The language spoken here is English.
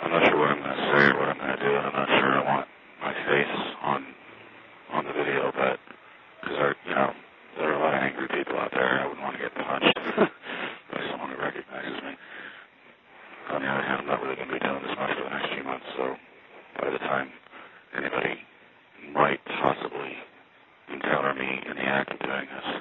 I'm not sure what I'm going to say or what I'm going to do, and I'm not sure I want my face on the video, but because there are a lot of angry people out there, and I wouldn't want to get punched by someone who recognizes me. On the other hand, I'm not really going to be doing this much for the next few months, so by the time anybody might possibly encounter me in the act of doing this,